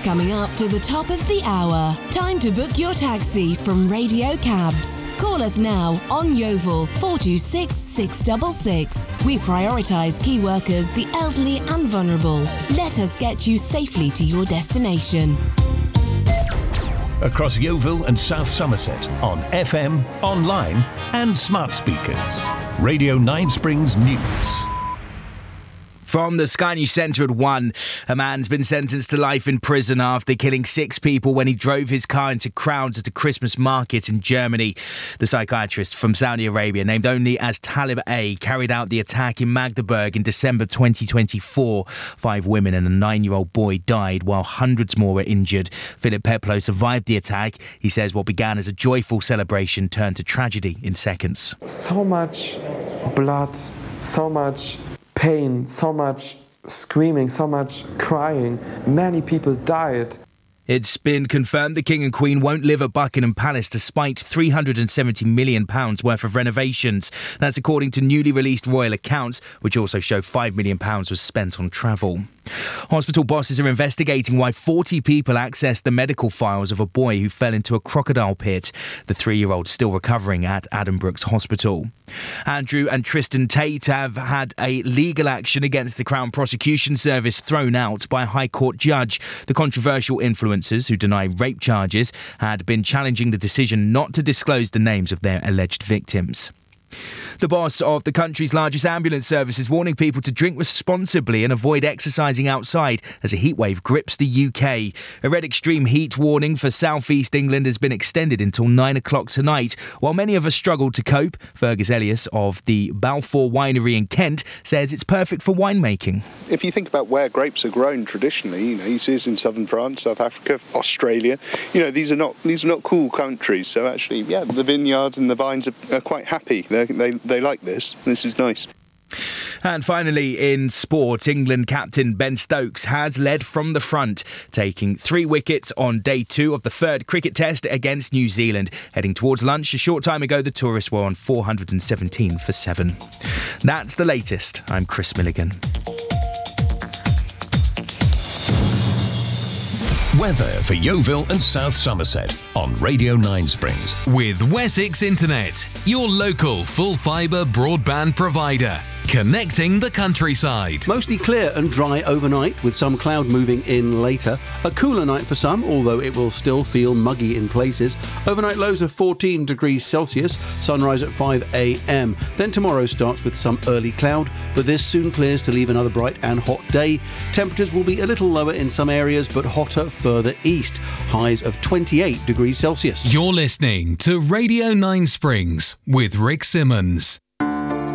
It's coming up to the top of the hour. Time to book your taxi from Radio Cabs. Call us now on Yeovil 426 666. We prioritise key workers, the elderly and vulnerable. Let us get you safely to your destination. Across Yeovil and South Somerset on FM, online and smart speakers. Radio 9 Springs News. From the Sky News Centre at 1, a man's been sentenced to life in prison after killing 6 people when he drove his car into crowds at a Christmas market in Germany. The psychiatrist from Saudi Arabia, named only as Talib A, carried out the attack in Magdeburg in December 2024. 5 women and a 9-year-old boy died while hundreds more were injured. Philip Peplow survived the attack. He says what began as a joyful celebration turned to tragedy in seconds. So much blood, so much pain, so much screaming, so much crying. Many people died. It's been confirmed the King and Queen won't live at Buckingham Palace despite £370 million worth of renovations. That's according to newly released royal accounts, which also show £5 million was spent on travel. Hospital bosses are investigating why 40 people accessed the medical files of a boy who fell into a crocodile pit. The 3-year-old is still recovering at Addenbrooke's Hospital. Andrew and Tristan Tate have had a legal action against the Crown Prosecution Service thrown out by a High Court judge. The controversial influencers who deny rape charges had been challenging the decision not to disclose the names of their alleged victims. The boss of the country's largest ambulance service is warning people to drink responsibly and avoid exercising outside as a heatwave grips the UK. A red extreme heat warning for South East England has been extended until 9 o'clock tonight. While many of us struggle to cope, Fergus Elias of the Balfour Winery in Kent says it's perfect for winemaking. If you think about where grapes are grown traditionally, you see this in southern France, South Africa, Australia. These are not cool countries. So actually, the vineyard and the vines are quite happy. They like this. This is nice. And finally, in sport, England captain Ben Stokes has led from the front, taking 3 wickets on day 2 of the 3rd cricket test against New Zealand. Heading towards lunch, a short time ago, the tourists were on 417 for 7. That's the latest. I'm Chris Milligan. Weather for Yeovil and South Somerset on Radio 9 Springs. With Wessex Internet, your local full-fibre broadband provider. Connecting the countryside. Mostly clear and dry overnight, with some cloud moving in later. A cooler night for some, although it will still feel muggy in places. Overnight lows of 14 degrees Celsius, sunrise at 5 a.m. Then tomorrow starts with some early cloud, but this soon clears to leave another bright and hot day. Temperatures will be a little lower in some areas, but hotter further east. Highs of 28 degrees Celsius. You're listening to Radio 9 Springs with Rick Simmons.